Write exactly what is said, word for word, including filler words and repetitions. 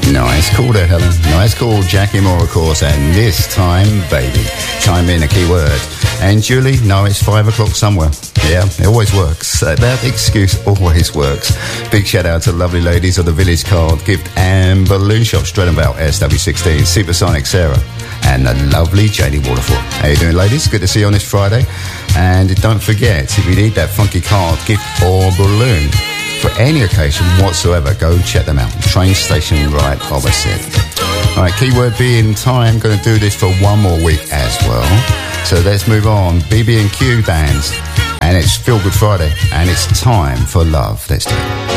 Nice call there, Helen. Nice call, Jackie Moore, of course. And this time, baby. Chime in a key word. And Julie, no, it's five o'clock somewhere. Yeah, it always works. Uh, that excuse always works. Big shout out to the lovely ladies of the Village Card Gift and Balloon Shop, Stredenvale, S W sixteen, Supersonic Sarah, and the lovely Janie Waterford. How you doing, ladies? Good to see you on this Friday. And don't forget, if you need that funky card, gift or balloon for any occasion whatsoever, go check them out. Train station right opposite. All right, keyword being time. Going to do this for one more week as well. So let's move on. B B and Q bands. And it's Feel Good Friday. And it's time for love. Let's do it.